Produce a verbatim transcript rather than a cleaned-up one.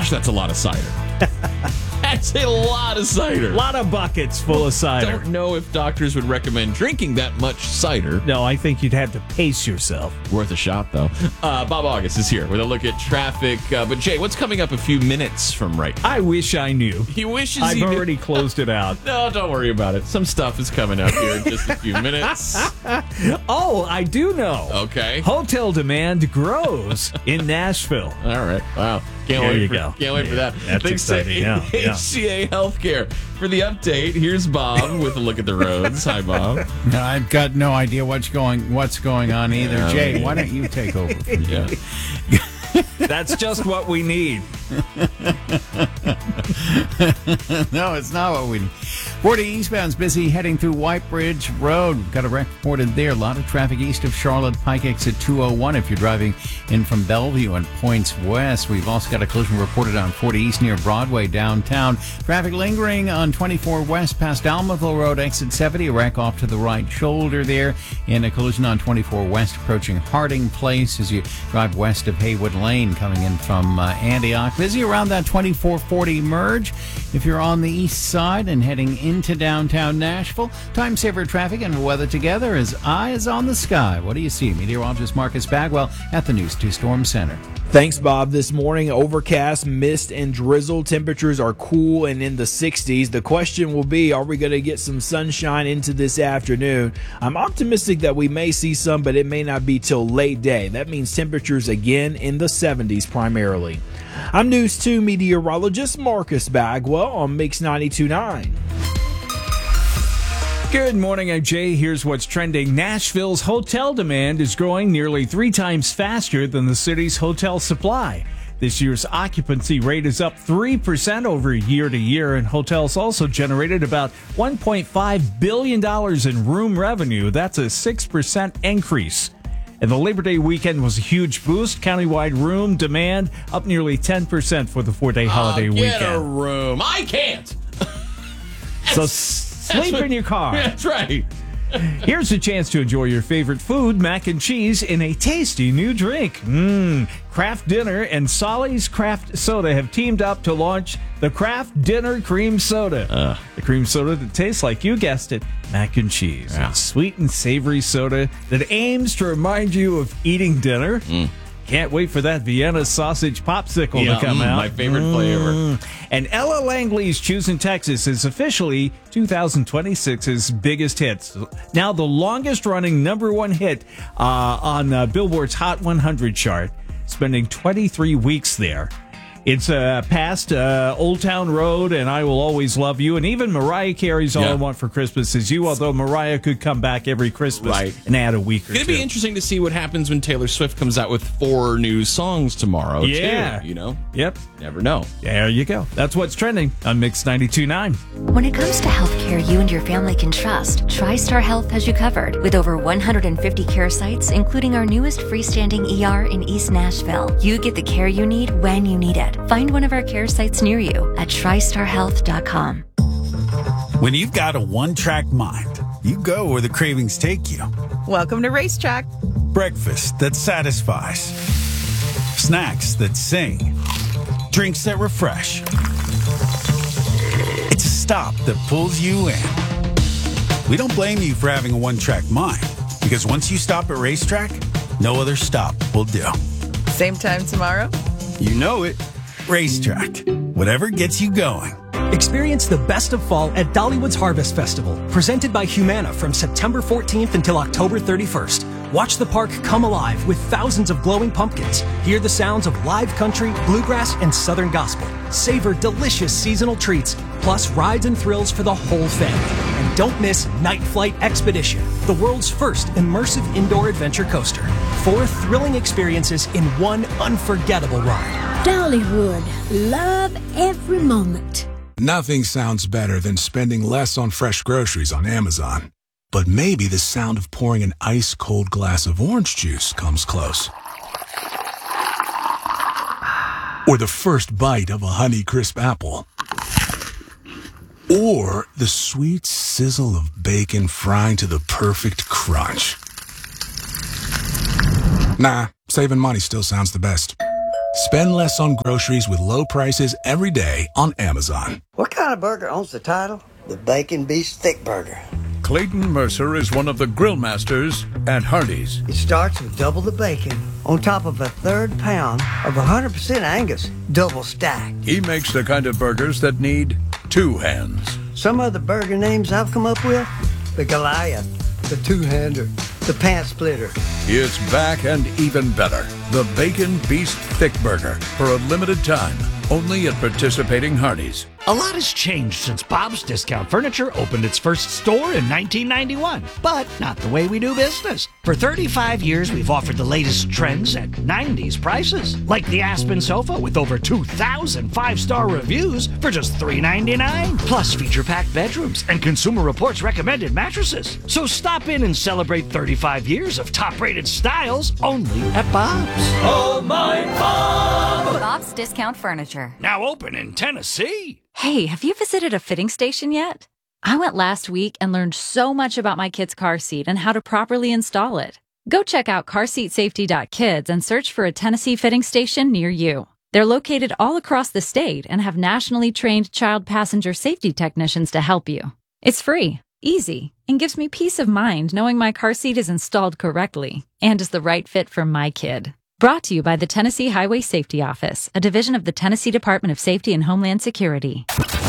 Gosh, that's a lot of cider. That's a lot of cider. A lot of buckets full of cider. I don't know if doctors would recommend drinking that much cider. No, I think you'd have to pace yourself. Worth a shot, though. Uh, Bob August is here with a look at traffic. Uh, but, Jay, what's coming up a few minutes from right now? I wish I knew. He wishes I've he already knew. closed it out. No, don't worry about it. Some stuff is coming up here in just a few minutes. Oh, I do know. Okay. Hotel demand grows in Nashville. All right. Wow. Can't There wait you for, go. Can't wait Yeah, for that. that's Thanks to exciting. Yeah, yeah. H C A Healthcare. For the update, here's Bob with a look at the roads. Hi, Bob. No, I've got no idea what's going what's going on either. Yeah. Jay, why don't you take over? Yeah. That's just what we need. No, it's not what we need. forty eastbound's busy heading through White Bridge Road. Got a wreck reported there. A lot of traffic east of Charlotte Pike exit two oh one if you're driving in from Bellevue and points west. We've also got a collision reported on forty east near Broadway downtown. Traffic lingering on twenty-four west past Almaville Road exit seventy. A wreck off to the right shoulder there. And a collision on twenty-four west approaching Harding Place as you drive west of Haywood Lane coming in from uh, Antioch. Busy around that twenty-four forty merge. If you're on the east side and heading into downtown Nashville, time saver traffic and weather together as eyes on the sky. What do you see? Meteorologist Marcus Bagwell at the News two Storm Center. Thanks, Bob. This morning, overcast, mist, and drizzle. Temperatures are cool and in the sixties. The question will be, are we going to get some sunshine into this afternoon? I'm optimistic that we may see some, but it may not be till late day. That means temperatures again in the seventies primarily. I'm News two meteorologist Marcus Bagwell on Mix ninety-two point nine. Good morning, I'm Jay. Here's what's trending. Nashville's hotel demand is growing nearly three times faster than the city's hotel supply. This year's occupancy rate is up three percent over year to year, and hotels also generated about one point five billion dollars in room revenue. That's a six percent increase. And the Labor Day weekend was a huge boost. Countywide room demand up nearly ten percent for the four-day holiday uh, get weekend. a room. I can't. So sleep what- in your car. That's right. Here's a chance to enjoy your favorite food, mac and cheese, in a tasty new drink. Mmm. Kraft Dinner and Solly's Craft Soda have teamed up to launch the Kraft Dinner Cream Soda. Uh, the cream soda that tastes like, you guessed it, mac and cheese. Yeah. A sweet and savory soda that aims to remind you of eating dinner. Mm. Can't wait for that Vienna sausage popsicle Yeah, to come mm, out. my favorite flavor. And Ella Langley's Choosing Texas is officially twenty twenty-six's biggest hits. Now the longest running number one hit uh, on uh, Billboard's Hot one hundred chart, spending twenty-three weeks there. It's uh, past uh, Old Town Road and I Will Always Love You, and even Mariah Carey's All Yeah. I Want for Christmas Is You, although Mariah could come back every Christmas Right. and add a week or It's going two. to be interesting to see what happens when Taylor Swift comes out with four new songs tomorrow, Yeah. too. You know? Yep. Never know. There you go. That's what's trending on Mix ninety-two point nine. When it comes to healthcare you and your family can trust, TriStar Health has you covered. With over one hundred fifty care sites, including our newest freestanding E R in East Nashville, you get the care you need when you need it. Find one of our care sites near you at tri star health dot com. When you've got a one-track mind, you go where the cravings take you. Welcome to Racetrack. Breakfast that satisfies. Snacks that sing. Drinks that refresh. It's a stop that pulls you in. We don't blame you for having a one-track mind, because once you stop at Racetrack, no other stop will do. Same time tomorrow? You know it. Racetrack. Whatever gets you going. Experience the best of fall at Dollywood's Harvest Festival, presented by Humana from September fourteenth until October thirty-first. Watch the park come alive with thousands of glowing pumpkins. Hear the sounds of live country, bluegrass, and southern gospel. Savor delicious seasonal treats, plus rides and thrills for the whole family. And don't miss Night Flight Expedition, the world's first immersive indoor adventure coaster. Four thrilling experiences in one unforgettable ride. Dollywood. Love every moment. Nothing sounds better than spending less on fresh groceries on Amazon. But maybe the sound of pouring an ice-cold glass of orange juice comes close. Or the first bite of a Honeycrisp apple. Or the sweet sizzle of bacon frying to the perfect crunch. Nah, saving money still sounds the best. Spend less on groceries with low prices every day on Amazon. What kind of burger owns the title? The Bacon Beast Thick Burger. Clayton Mercer is one of the grill masters at Hardee's. It starts with double the bacon on top of a third pound of one hundred percent Angus, double stacked. He makes the kind of burgers that need two hands. Some of the burger names I've come up with: the Goliath, the Two-Hander, the Pant Splitter. It's back and even better. The Bacon Beast Thick Burger for a limited time, only at participating Hardee's. A lot has changed since Bob's Discount Furniture opened its first store in nineteen ninety-one, but not the way we do business. For thirty-five years, we've offered the latest trends at nineties prices, like the Aspen sofa with over two thousand five-star reviews for just three ninety-nine, plus feature-packed bedrooms and Consumer Reports recommended mattresses. So stop in and celebrate thirty-five years of top-rated styles only at Bob's. Oh, my Bob! Bob's Discount Furniture. Now open in Tennessee. Hey, have you visited a fitting station yet? I went last week and learned so much about my kid's car seat and how to properly install it. Go check out car seat safety dot kids and search for a Tennessee fitting station near you. They're located all across the state and have nationally trained child passenger safety technicians to help you. It's free, easy, and gives me peace of mind knowing my car seat is installed correctly and is the right fit for my kid. Brought to you by the Tennessee Highway Safety Office, a division of the Tennessee Department of Safety and Homeland Security.